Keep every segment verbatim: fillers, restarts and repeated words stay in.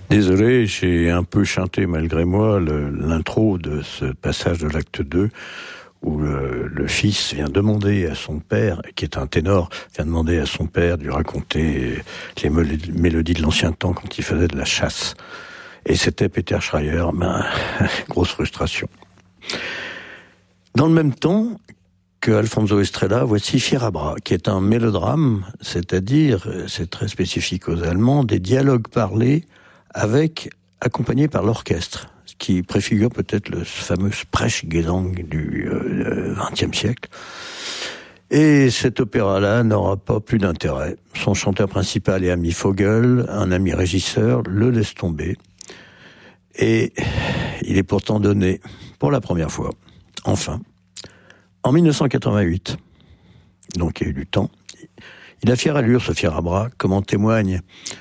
Désolé, j'ai un peu chanté malgré moi le, l'intro de ce passage de l'acte deux où le, le fils vient demander à son père, qui est un ténor, vient demander à son père de lui raconter les mélodies de l'ancien temps quand il faisait de la chasse. Et c'était Peter Schreier, ben, grosse frustration. Dans le même temps que Alfonso Estrella, voici Fierabra, qui est un mélodrame, c'est-à-dire, c'est très spécifique aux Allemands, des dialogues parlés avec, accompagnés par l'orchestre, ce qui préfigure peut-être le fameux Sprechgesang du vingtième euh, siècle. Et cet opéra-là n'aura pas plus d'intérêt. Son chanteur principal est Ami Vogel, un ami régisseur, le laisse tomber. Et il est pourtant donné, pour la première fois, enfin, en dix-neuf cent quatre-vingt-huit. Donc il y a eu du temps. Il a fière allure, ce Fierabra, comme en témoigne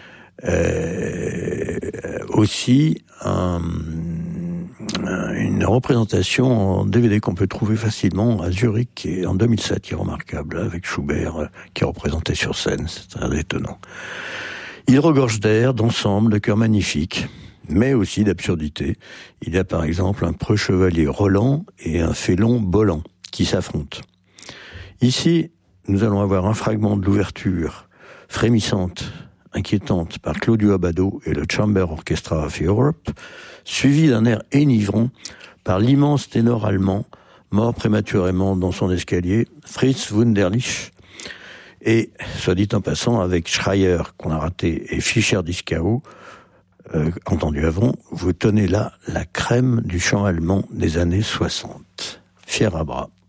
Euh, aussi un, une représentation en D V D qu'on peut trouver facilement à Zurich et en deux mille sept, qui est remarquable, avec Schubert qui est représenté sur scène, c'est très étonnant. Il regorge d'air, d'ensemble, de chœurs magnifiques, mais aussi d'absurdité. Il y a par exemple un preux chevalier Roland et un félon Bolland qui s'affrontent. Ici, nous allons avoir un fragment de l'ouverture frémissante, inquiétante par Claudio Abbado et le Chamber Orchestra of Europe, suivi d'un air enivrant par l'immense ténor allemand, mort prématurément dans son escalier, Fritz Wunderlich, et, soit dit en passant, avec Schreier, qu'on a raté, et Fischer-Dieskau, euh, entendu avant, vous tenez là la crème du chant allemand des années soixante. Fierabra.